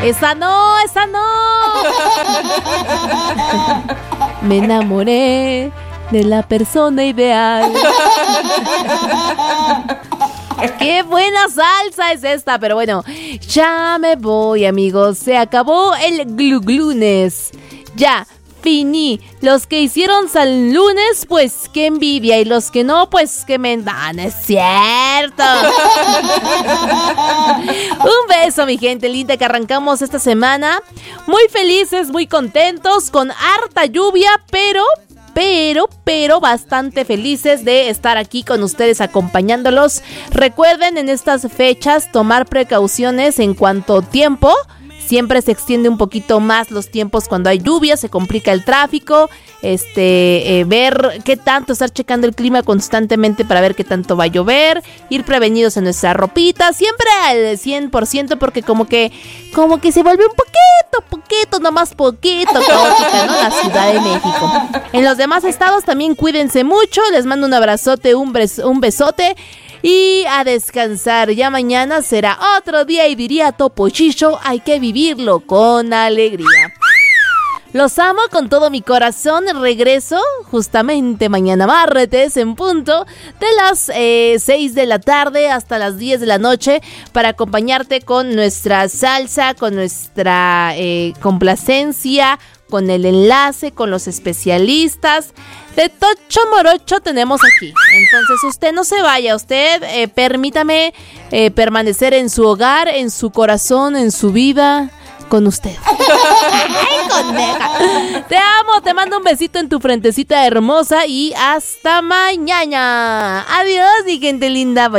Esa no. Me enamoré de la persona ideal. Qué buena salsa es esta, pero bueno, ya me voy, amigos. Se acabó el gluglunes. Ya, finí. Los que hicieron San Lunes, pues qué envidia. Y los que no, pues que me dan. Es cierto. Un beso, mi gente linda, que arrancamos esta semana muy felices, muy contentos, con harta lluvia, pero bastante felices de estar aquí con ustedes acompañándolos. Recuerden en estas fechas tomar precauciones en cuanto a tiempo. Siempre se extiende un poquito más los tiempos cuando hay lluvia, se complica el tráfico, ver qué tanto, estar checando el clima constantemente para ver qué tanto va a llover, ir prevenidos en nuestra ropita, siempre al 100%, porque como que se vuelve un poquito, nomás poquito caótica, ¿no? La Ciudad de México. En los demás estados también cuídense mucho, les mando un abrazote, un besote. Y a descansar, ya mañana será otro día y diría Topo Chicho, hay que vivirlo con alegría. Los amo con todo mi corazón. Regreso justamente mañana martes en punto de las 6 de la tarde hasta las 10 de la noche para acompañarte con nuestra salsa, con nuestra complacencia, con el enlace, con los especialistas. De Tocho Morocho tenemos aquí. Entonces usted no se vaya, usted permítame permanecer en su hogar, en su corazón, en su vida, con usted. ¡Ay, coneja! Te amo, te mando un besito en tu frentecita hermosa y hasta mañana. Adiós, mi gente linda.